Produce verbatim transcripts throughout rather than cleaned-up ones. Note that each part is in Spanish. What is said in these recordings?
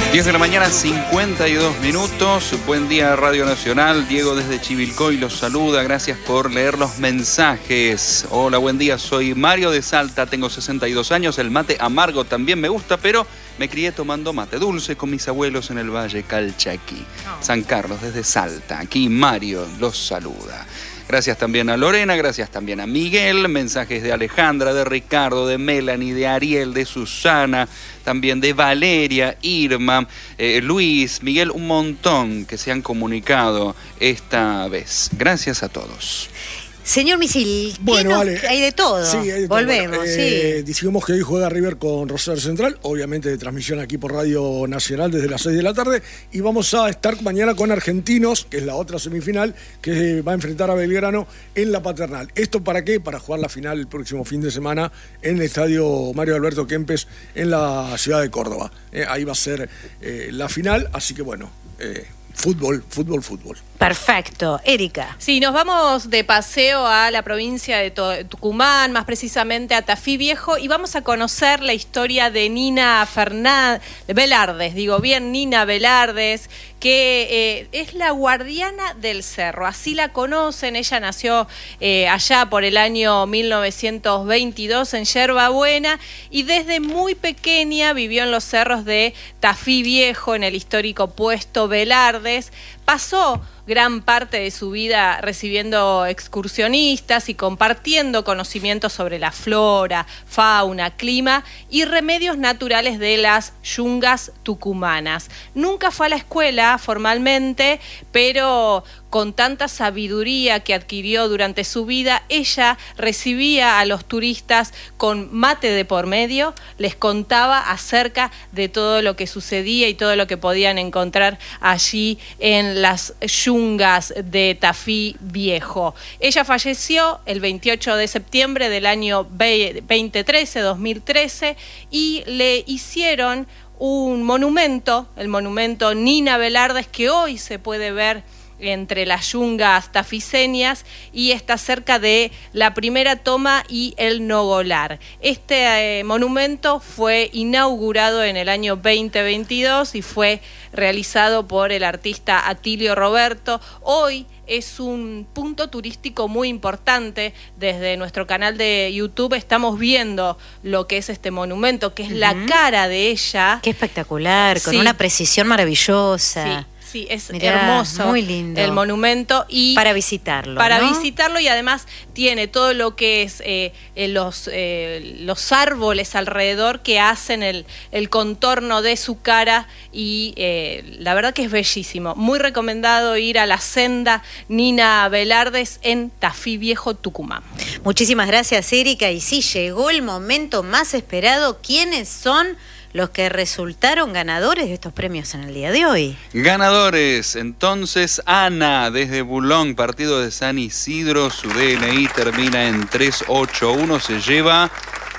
diez de la mañana, cincuenta y dos minutos. Buen día, Radio Nacional. Diego desde Chivilcoy los saluda. Gracias por leer los mensajes. Hola, buen día. Soy Mario de Salta. Tengo sesenta y dos años. El mate amargo también me gusta, pero me crié tomando mate dulce con mis abuelos en el Valle Calchaquí. San Carlos, desde Salta. Aquí Mario los saluda. Gracias también a Lorena, gracias también a Miguel, mensajes de Alejandra, de Ricardo, de Melanie, de Ariel, de Susana, también de Valeria, Irma, eh, Luis, Miguel, un montón que se han comunicado esta vez. Gracias a todos. Señor Misil, bueno, nos... vale. hay de todo. Sí, hay de Volvemos, todo. Eh, sí. Dijimos que hoy juega River con Rosario Central, obviamente de transmisión aquí por Radio Nacional desde las seis de la tarde. Y vamos a estar mañana con Argentinos, que es la otra semifinal, que va a enfrentar a Belgrano en la Paternal. ¿Esto para qué? Para jugar la final el próximo fin de semana en el estadio Mario Alberto Kempes en la ciudad de Córdoba. Eh, ahí va a ser eh, la final, así que bueno... Eh, Fútbol, fútbol, fútbol. Perfecto. Erika. Sí, nos vamos de paseo a la provincia de Tucumán, más precisamente a Tafí Viejo, y vamos a conocer la historia de Nina Fernández, Velardes, digo bien, Nina Velardes, que eh, es la guardiana del cerro. Así la conocen. Ella nació eh, allá por el año mil novecientos veintidós en Yerba Buena y desde muy pequeña vivió en los cerros de Tafí Viejo, en el histórico puesto Velardes. Pasó gran parte de su vida recibiendo excursionistas y compartiendo conocimientos sobre la flora, fauna, clima y remedios naturales de las yungas tucumanas. Nunca fue a la escuela formalmente, pero con tanta sabiduría que adquirió durante su vida, ella recibía a los turistas con mate de por medio, les contaba acerca de todo lo que sucedía y todo lo que podían encontrar allí en las yungas de Tafí Viejo. Ella falleció el veintiocho de septiembre del año veinte trece, dos mil trece, y le hicieron un monumento, el monumento Nina Velardes, que hoy se puede ver entre las yungas tafiseñas y está cerca de la Primera Toma y el Nogolar. Este eh, monumento fue inaugurado en el año veinte veintidós y fue realizado por el artista Atilio Roberto. Hoy es un punto turístico muy importante. Desde nuestro canal de YouTube estamos viendo lo que es este monumento, que es uh-huh. la cara de ella. Qué espectacular, con sí. una precisión maravillosa. Sí. Sí, es Mirá, hermoso, muy lindo el monumento. Y para visitarlo, Para ¿no? visitarlo, y además tiene todo lo que es eh, eh, los, eh, los árboles alrededor que hacen el, el contorno de su cara, y eh, la verdad que es bellísimo. Muy recomendado ir a la senda Nina Velardes en Tafí Viejo, Tucumán. Muchísimas gracias, Erika. Y sí, llegó el momento más esperado. ¿Quiénes son los que resultaron ganadores de estos premios en el día de hoy? Ganadores, entonces, Ana, desde Bulón, partido de San Isidro, su D N I termina en tres ocho uno, se lleva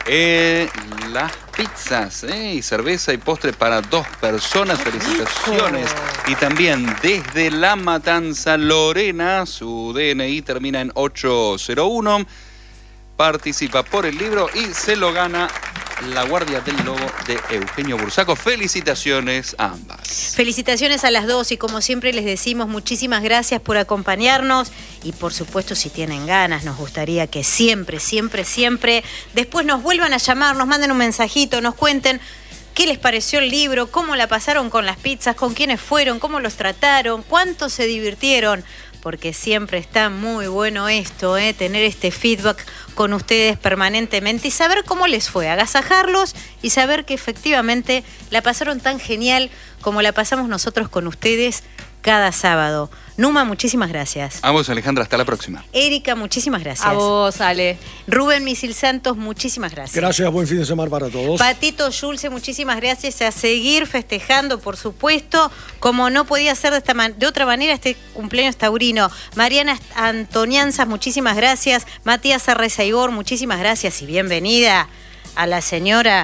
eh, las pizzas eh, y cerveza y postre para dos personas. Felicitaciones. Y también desde La Matanza, Lorena, su D N I termina en ocho cero uno, participa por el libro y se lo gana La Guardia del Lobo de Eugenio Bursaco. Felicitaciones a ambas. Felicitaciones a las dos, y como siempre les decimos, muchísimas gracias por acompañarnos, y por supuesto, si tienen ganas, nos gustaría que siempre, siempre, siempre después nos vuelvan a llamar, nos manden un mensajito, nos cuenten qué les pareció el libro, cómo la pasaron con las pizzas, con quiénes fueron, cómo los trataron, cuánto se divirtieron, porque siempre está muy bueno esto, ¿eh? Tener este feedback con ustedes permanentemente y saber cómo les fue, agasajarlos y saber que efectivamente la pasaron tan genial como la pasamos nosotros con ustedes cada sábado. Numa, muchísimas gracias. A vos, Alejandra, hasta la próxima. Erika, muchísimas gracias. A vos, Ale. Rubén Misil Santos, muchísimas gracias. Gracias, buen fin de semana para todos. Patito Yulce, muchísimas gracias. A seguir festejando, por supuesto, como no podía ser de, esta man- de otra manera, este cumpleaños taurino. Mariana Antonianzas, muchísimas gracias. Matías Arrezaigor, muchísimas gracias y bienvenida a la señora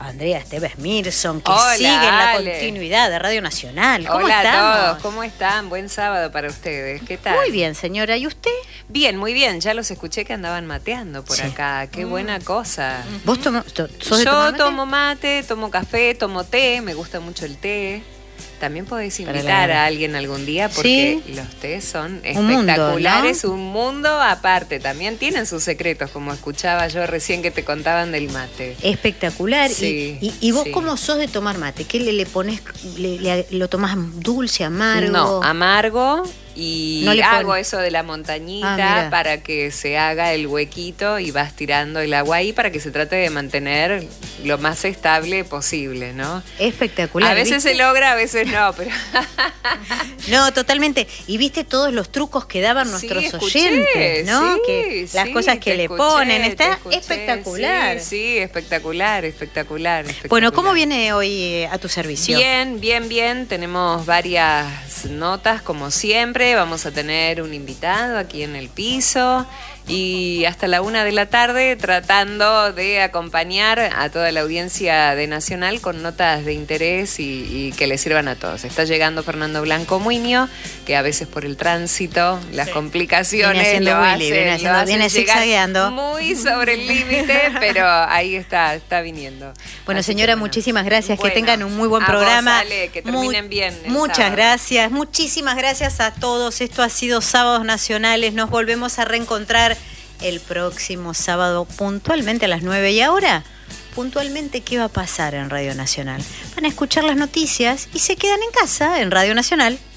Andrea Esteves Mirson, que Hola, sigue en la Ale. continuidad de Radio Nacional. ¿Cómo Hola estamos? a todos, ¿cómo están? Buen sábado para ustedes, ¿qué tal? Muy bien, señora. ¿Y usted? Bien, muy bien, ya los escuché que andaban mateando por Sí. acá, qué buena cosa. ¿Vos tomo, to- sos de Yo tomar mate? tomo mate, tomo café, tomo té, me gusta mucho el té. También podés Para invitar la- a alguien algún día porque Sí. los tés son Un mundo, espectaculares, ¿no? un mundo aparte. También tienen sus secretos, como escuchaba yo recién que te contaban del mate. Espectacular. Sí, y, y, y vos sí. cómo sos de tomar mate? ¿Qué le, le pones? Le, le- ¿Lo tomás dulce, amargo? No, amargo y No le hago pone- eso de la Ah, montañita mira. para que se haga el huequito y vas tirando el agua ahí para que se trate de mantener lo más estable posible, ¿no? Espectacular. A veces ¿viste? se logra, a veces no, pero No, totalmente. Y viste todos los trucos que daban Sí, nuestros escuché, oyentes, ¿no? sí, que las sí, cosas que te le escuché, ponen. te Está escuché, espectacular. Sí, sí, espectacular, espectacular, espectacular. Bueno, ¿cómo viene hoy eh, a tu servicio? Bien, bien, bien. Tenemos varias notas, como siempre. Vamos a tener un invitado aquí en el piso. Y hasta la una de la tarde tratando de acompañar a toda la audiencia de Nacional con notas de interés y, y que le sirvan a todos. Está llegando Fernando Blanco Muñoz, que a veces por el tránsito, las Sí. complicaciones Viene haciendo lo Willy, hacen, viene lo haciendo- hacen viene llegar zigzagueando. muy sobre el límite, pero ahí está, está viniendo. Bueno, Así señora, que, bueno. muchísimas gracias. Bueno, que tengan un muy buen a vos, programa. Ale, que terminen Mu- bien el Muchas sábado. gracias. Muchísimas gracias a todos. Esto ha sido Sábados Nacionales. Nos volvemos a reencontrar el próximo sábado puntualmente a las nueve. Y ahora, puntualmente, ¿qué va a pasar en Radio Nacional? Van a escuchar las noticias y se quedan en casa en Radio Nacional.